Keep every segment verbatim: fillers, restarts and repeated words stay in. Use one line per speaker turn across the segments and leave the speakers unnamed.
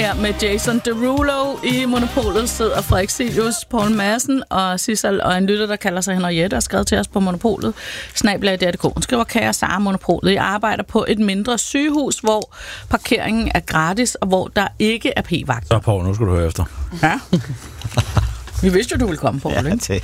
Her med Jason Derulo i Monopolet sidder Frederik Cilius, Poul Madsen og Sissel og en lytter, der kalder sig Henriette, og skrevet til os på Monopolet. Snabel-a punktum d k. Hun skriver, kære Sara Monopolet, jeg arbejder på et mindre sygehus, hvor parkeringen er gratis, og hvor der ikke er p-vagt.
Så Poul, nu skal du høre efter.
Ja. Vi vidste jo, du ville komme på,
ja,
ikke?
Til.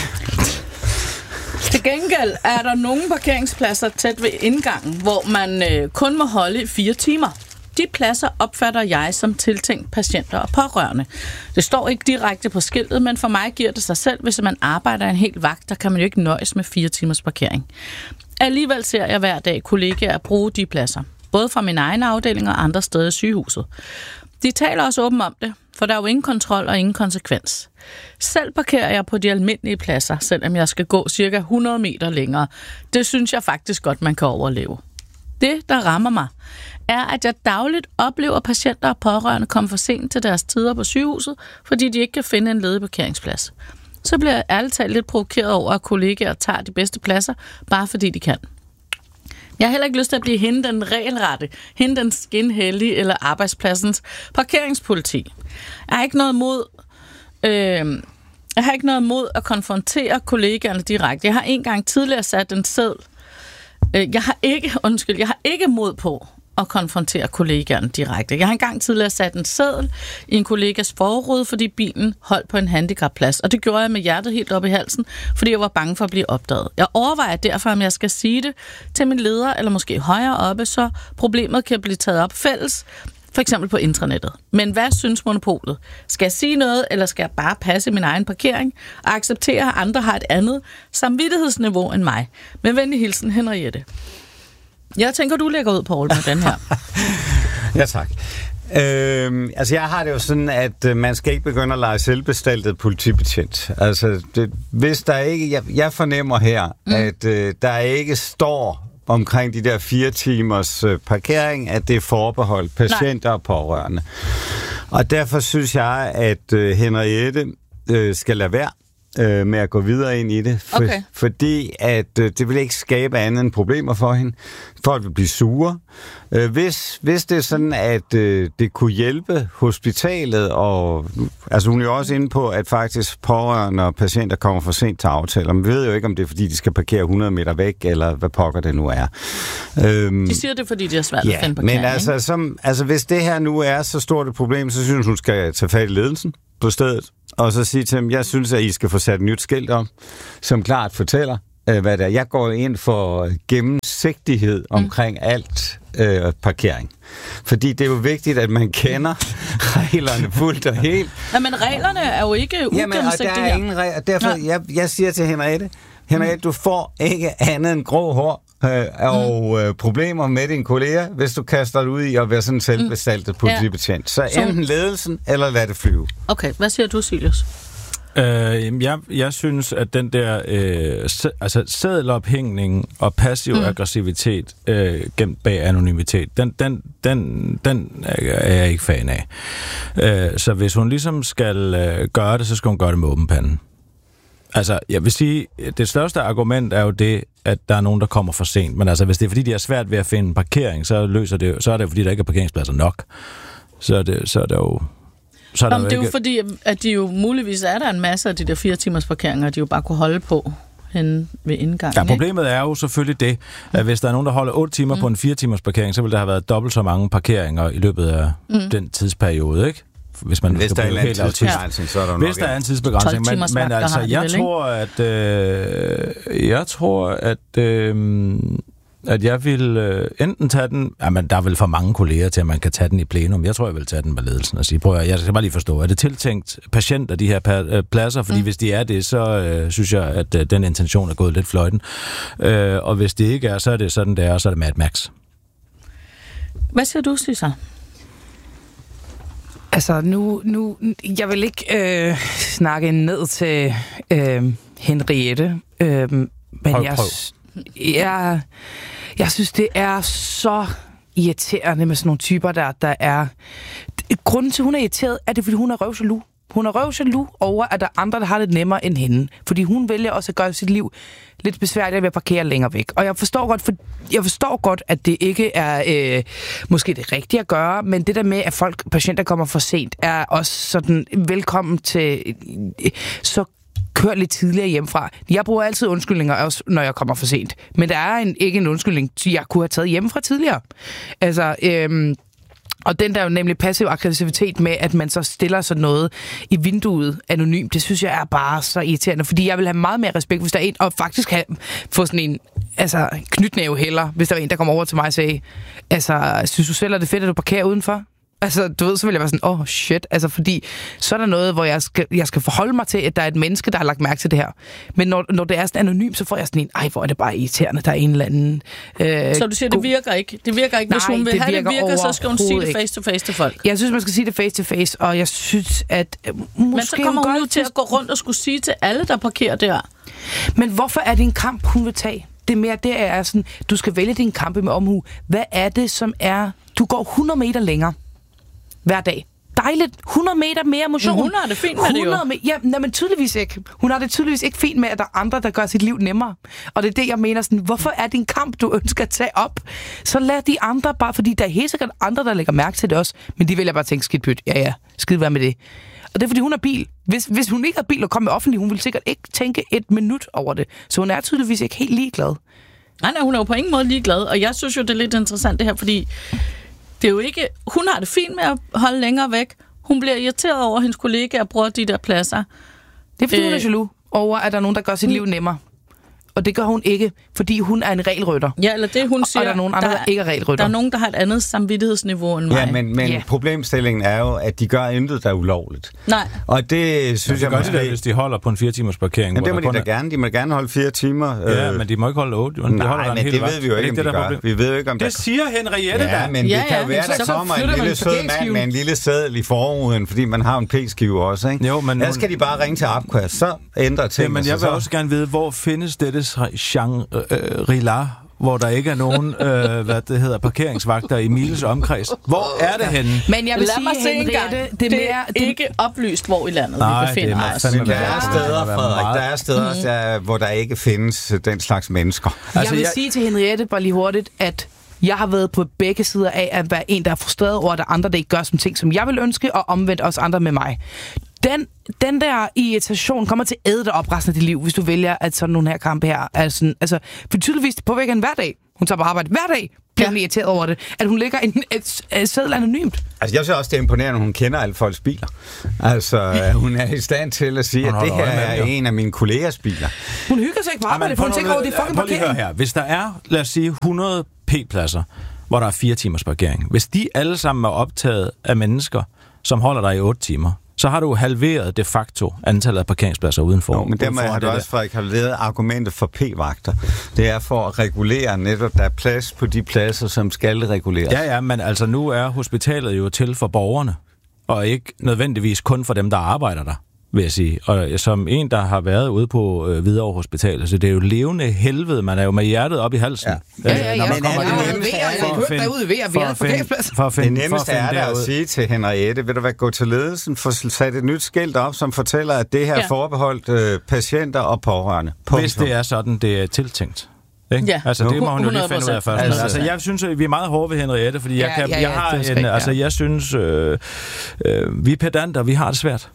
Til gengæld er der nogle parkeringspladser tæt ved indgangen, hvor man øh, kun må holde i fire timer. De pladser opfatter jeg som tiltænkt patienter og pårørende. Det står ikke direkte på skiltet, men for mig giver det sig selv, hvis man arbejder en hel vagt, der kan man jo ikke nøjes med fire timers parkering. Alligevel ser jeg hver dag kollegaer bruge de pladser, både fra min egen afdeling og andre steder i sygehuset. De taler også åbent om det, for der er jo ingen kontrol og ingen konsekvens. Selv parkerer jeg på de almindelige pladser, selvom jeg skal gå cirka hundrede meter længere. Det synes jeg faktisk godt, man kan overleve. Det, der rammer mig, er, at jeg dagligt oplever patienter og pårørende komme for sent til deres tider på sygehuset, fordi de ikke kan finde en ledig parkeringsplads. Så bliver jeg ærligt talt lidt provokeret over, at kollegaer tager de bedste pladser, bare fordi de kan. Jeg har heller ikke lyst til at blive hende den regelrette, hende den skinhellige eller arbejdspladsens parkeringspoliti. Jeg har ikke noget mod... Øh, jeg har ikke noget mod at konfrontere kollegaerne direkte. Jeg har engang tidligere sat en seddel. Jeg har ikke, undskyld, jeg har ikke mod på at konfrontere kollegaerne direkte. Jeg har engang tidligere sat en seddel i en kollegas forrude, fordi bilen holdt på en handicapplads, og det gjorde jeg med hjertet helt op i halsen, fordi jeg var bange for at blive opdaget. Jeg overvejer derfor, om jeg skal sige det til min leder, eller måske højere oppe, så problemet kan blive taget op fælles, for eksempel på intranettet. Men hvad synes Monopolet? Skal jeg sige noget, eller skal jeg bare passe min egen parkering og acceptere, at andre har et andet samvittighedsniveau end mig? Med venlig hilsen, Henriette. Jeg tænker, du lægger ud, Poul, med den her.
Ja, tak. Øhm, altså, jeg har det jo sådan, at øh, man skal ikke begynde at lege selvbestaltet politibetjent. Altså, det, hvis der ikke... Jeg, jeg fornemmer her, mm. at øh, der ikke står omkring de der fire timers øh, parkering, at det er forbeholdt patienter Nej. og pårørende. Og derfor synes jeg, at øh, Henriette øh, skal lade være øh, med at gå videre ind i det, for,
okay.
fordi at øh, det vil ikke skabe andet end problemer for hende. Folk vil blive sure. Øh, hvis, hvis det er sådan, at øh, det kunne hjælpe hospitalet, og altså hun er jo også inde på, at faktisk pårørende og patienter kommer for sent til aftaler. Man ved jo ikke, om det er, fordi de skal parkere hundrede meter væk, eller hvad pokker det nu er.
Øhm, de siger det, fordi de er svært
ja,
at finde parkering.
Men altså, som, altså, hvis det her nu er så stort et problem, så synes hun skal tage fat i ledelsen på stedet, og så sige til dem, jeg synes, at I skal få sat et nyt skilt om, som klart fortæller, øh, hvad det er. Jeg går ind for gennemsigtighed omkring mm. alt øh, parkering. Fordi det er jo vigtigt, at man kender reglerne fuldt og helt.
Ja, men reglerne er jo ikke ugennemsigtige her.
Ingen regler. Derfor, jeg, jeg siger til Henriette, Henriette, mm. du får ikke andet end grå hår øh, og øh, problemer med dine kolleger, hvis du kaster dig ud i at være sådan en selvbestaltet politibetjent. Så enten ledelsen, eller lad det flyve.
Okay, hvad siger du, Silius?
Øh, jeg, jeg synes, at den der øh, sæ, altså sædelophængning og passiv mm. aggressivitet øh, gemt bag anonymitet, den, den, den, den er jeg ikke fan af. Øh, så hvis hun ligesom skal øh, gøre det, så skal hun gøre det med åben pande. Altså, jeg vil sige, det største argument er jo det, at der er nogen, der kommer for sent. Men altså, hvis det er fordi, de er svært ved at finde parkering, så løser det, så er det jo fordi, der ikke er parkeringspladser nok. Så er det, så er det jo... Så er
Jamen, det er
ikke...
jo fordi, at de jo muligvis er der en masse af de der fire timers parkeringer, de jo bare kunne holde på henne ved indgangen.
Ja, problemet er jo selvfølgelig det, at hvis der er nogen, der holder otte timer mm. på en fire timers parkering, så vil der have været dobbelt så mange parkeringer i løbet af mm. den tidsperiode, ikke? Hvis, man
hvis der er en tidsbegrænsning, så er der jo nok.
Hvis der er en tidsbegrænsning, men, men altså, jeg vel, tror, at øh, jeg tror, at øh, at jeg vil øh, enten tage den, jamen der er vel for mange kolleger til, at man kan tage den i plenum. Jeg tror, jeg vil tage den med ledelsen og sige, prøv at, jeg skal bare lige forstå, er det tiltænkt patienter, de her per, øh, pladser? Fordi mm. hvis de er det, så øh, synes jeg, at øh, den intention er gået lidt fløjten. Øh, og hvis det ikke er, så er det sådan, det er, og så er det Mad Max.
Hvad siger du, Sissel?
Altså, nu, nu, jeg vil ikke øh, snakke ned til øh, Henriette, øh, men
prøv,
jeg,
prøv.
jeg, jeg synes, det er så irriterende med sådan nogle typer, der, der er... Grunden til, hun er irriteret, er det, fordi hun er røvselu. Hun er røvjaloux over, at der er andre, der har det nemmere end hende. Fordi hun vælger også at gøre sit liv lidt besværligt ved at parkere længere væk. Og jeg forstår godt, for, jeg forstår godt at det ikke er øh, måske det rigtige at gøre, men det der med, at folk, patienter kommer for sent, er også sådan velkommen til øh, så kør lidt tidligere hjemmefra. Jeg bruger altid undskyldninger, også når jeg kommer for sent. Men der er en, ikke en undskyldning, jeg kunne have taget hjemmefra tidligere. Altså, øhm, og den der jo nemlig passiv aggressivitet med, at man så stiller sådan noget i vinduet anonymt, det synes jeg er bare så irriterende, fordi jeg vil have meget mere respekt, hvis der er en, og faktisk have, få sådan en altså, knytnæve heller, hvis der er en, der kommer over til mig og siger, altså, synes du selv, at det er fedt, at du parkerer udenfor? Altså, du ved, så vil jeg være sådan, åh, oh, shit. Altså, fordi så er der noget, hvor jeg skal, jeg skal forholde mig til, at der er et menneske, der har lagt mærke til det her. Men når, når det er sådan anonymt, så får jeg sådan en, ej, hvor er det bare irriterende, der er en eller anden... Øh,
så du siger,
god...
det virker ikke? Det virker ikke. Hvis
Nej,
hun vil
det
have det virker, så skal hun sige det
ikke.
face to face til folk.
Jeg synes, man skal sige det face to face, og jeg synes, at... Øh, måske
Men så kommer hun, hun jo til
at
at gå rundt og skulle sige til alle, der parkerer der.
Men hvorfor er det en kamp, hun vil tage? Det er mere, det er sådan, du skal vælge din kampe med omhu. Hvad er det, som er... Du går hundrede meter længere hver dag. Dejligt. hundrede meter mere motion.
Men hun har det fint med det jo.
Me- ja, nej, men tydeligvis ikke. Hun har det tydeligvis ikke fint med, at der er andre, der gør sit liv nemmere. Og det er det, jeg mener sådan, hvorfor er det en kamp, du ønsker at tage op? Så lad de andre bare, fordi der er helt sikkert andre, der lægger mærke til det også, men de vil jeg bare tænke, skidt pyt. Ja, ja, skid være med det. Og det er, fordi hun har bil. Hvis, hvis hun ikke har bil og kommer med offentlig, hun vil sikkert ikke tænke et minut over det. Så hun er tydeligvis ikke helt ligeglad.
Nej, nej, hun er jo på ingen måde ligeglad, og jeg synes jo, det er lidt interessant det her, fordi det er jo ikke... Hun har det fint med at holde længere væk. Hun bliver irriteret over, at hendes kollegaer bruger de der pladser.
Det er fordi, øh, hun er
Øh,
jaloux over, at der er nogen, der gør sit liv nemmere. Og det gør hun ikke, fordi hun er en regelrytter.
Ja, eller det hun siger...
Og der er nogen andre, der, der ikke er regelrytter.
Der er nogen, der har et andet samvittighedsniveau end mig.
Ja, men, men
Ja.
problemstillingen er jo, at de gør intet, der er ulovligt.
Nej.
Og det synes
Ja,
jeg
det gør de da, hvis de holder på en fire timers parkering.
Ja, det må de da
er...
gerne. De må gerne holde fire timer.
Ja,
øh...
men de må ikke holde otte. De
Nej,
holder
men det ved vi jo ikke, om de gør.
Problem?
Vi ved jo ikke, om
det
der...
siger Henriette
Ja,
da.
men
Ja,
det kan
ja,
jo være,
så-
der
så
kommer en
flytter man
lille sød mand
parkeringsskiven.
med en lille seddel i forruden, fordi man har en p-skive også, ikke?
Jo, men
Her
hun-
skal de bare ringe til Apquas, så ændrer tingene
Men
sig
jeg vil
så.
også gerne vide, hvor findes dette Shangri-La, hvor der ikke er nogen øh, hvad det hedder, parkeringsvagter i Miles omkreds. Hvor er det henne?
Men jeg vil
Lad mig se
sige,
en gang.
Henriette,
Det,
det
det
er
er
mere...
ikke oplyst, hvor i landet
Nej,
vi
det
befinder
må
os.
fandme
Men der
være-
er
det
steder,
må være
Frederik,
meget-
der er steder,
Mhm.
der, hvor der ikke findes den slags mennesker.
Jeg
Altså,
vil
jeg-
sige til Henriette, bare lige hurtigt, at jeg har været på begge sider af at være en, der er frustreret over, at der er andre, der ikke gør som ting, som jeg vil ønske, og omvendt også andre med mig. Den, den der irritation kommer til at æde dig op resten af dit liv, hvis du vælger, at sådan nogle her kampe her er sådan, altså, for tydeligvis påvirker hende hver dag. Hun tager på arbejde hver dag, bliver ja. irriteret over det, at hun lægger en, et, et seddel anonymt.
Altså, jeg synes også, det er imponerende, at hun kender alle folks biler. Altså, hun er i stand til at sige,
Hun
at det her
holder øje med
er
det, jo.
en af mine kollegers biler.
Hun hygger sig ikke på arbejde, for hun tænker over, det er fucking
Prøv lige at høre
parkering.
her. Hvis der er, lad os sige, hundrede p-pladser, hvor der er fire timers parkering, hvis de alle sammen er optaget af mennesker, som holder der i otte timer, så har du halveret de facto antallet af parkeringspladser udenfor.
Jo, men dermed
udenfor
har du
det
også, Frederik, halveret argumentet for p-vagter. Det er for at regulere netop, der er plads på de pladser, som skal reguleres.
Ja, ja, men altså nu er hospitalet jo til for borgerne, og ikke nødvendigvis kun for dem, der arbejder der, vil jeg sige. Og som en, der har været ude på øh, Hvidovre Hospitalet, så det er jo levende helvede. Man er jo med hjertet op i halsen.
Ja.
Ja, ja, ja.
Når man
Men
kommer
er det
derud.
nemmeste er-
Jeg har hørt derude ved, at vi
for
er
at
på
finde-
parkeringsplads.
for at finde-
Det
for
nemmeste
at finde
er der at
derud.
sige til Henriette, vil du hvad, gå til ledelsen, få sat et nyt skilt op, som fortæller, at det her er
Ja.
forbeholdt øh, patienter og pårørende.
Hvis det er sådan, det er tiltænkt. Ikke?
Ja.
Altså, det må hun jo lige finde ud af først.
Altså,
Altså, jeg synes, at vi er meget hårde ved Henriette, fordi jeg,
Ja,
kan,
ja,
jeg
ja,
har
det er
en...
skræk, ja.
Altså, jeg synes, øh, øh, vi er pedanter, vi har det svært.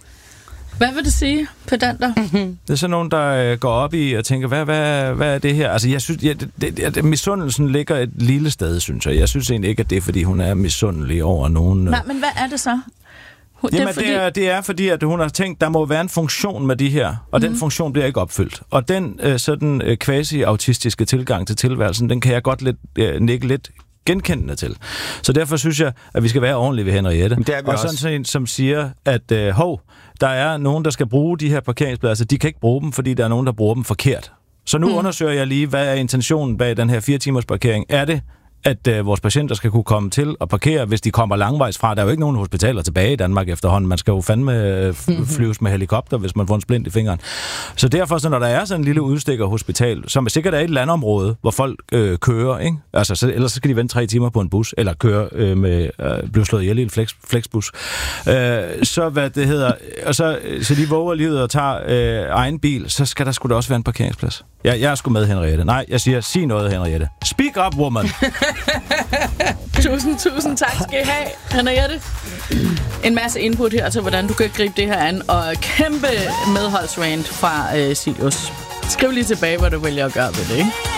Hvad vil det sige, pedanter?
Det er sådan nogen, der øh, går op i og tænker, hvad, hvad, hvad er det her? Altså, jeg synes, ja, det, det, det, misundelsen ligger et lille sted, synes jeg. Jeg synes egentlig ikke, at det er, fordi hun er misundelig over nogen... Øh.
Nej, men hvad er det så? Hun,
Jamen,
det er fordi...
det, er, det er fordi, at hun har tænkt, der må være en funktion med de her, og mm. den funktion bliver ikke opfyldt. Og den øh, sådan øh, quasi-autistiske tilgang til tilværelsen, den kan jeg godt lidt, øh, nikke lidt genkendende til. Så derfor synes jeg, at vi skal være ordentlige ved Henriette.
Det er vi
og
også.
sådan en, som siger, at øh, hov, der er nogen, der skal bruge de her parkeringspladser. De kan ikke bruge dem, fordi der er nogen, der bruger dem forkert. Så nu mm. undersøger jeg lige, hvad er intentionen bag den her fire timers parkering. Er det at øh, vores patienter skal kunne komme til at parkere, hvis de kommer langvejs fra. Der er jo ikke nogen hospitaler tilbage i Danmark efterhånden. Man skal jo fandme flyves med helikopter, hvis man får en splint i fingeren. Så derfor, så når der er sådan en lille udstikker hospital, som er sikkert er et landområde, hvor folk øh, kører, ikke? Altså, så, ellers så skal de vente tre timer på en bus, eller køre øh, med, øh, blive slået ihjel i en flex, flexbus. Øh, så hvad det hedder, og så, så de våger livet og tager øh, egen bil, så skal der sgu da også være en parkeringsplads. Jeg, jeg er sgu med, Henriette. Nej, jeg siger, sig noget, Henriette. Speak up, woman!
Tusind, tusind tak skal I have, Henriette. En masse input her til, hvordan du kan gribe det her an, og kæmpe medholdsrand fra øh, Silius. Skriv lige tilbage, hvad du vælger at gøre ved det, ikke?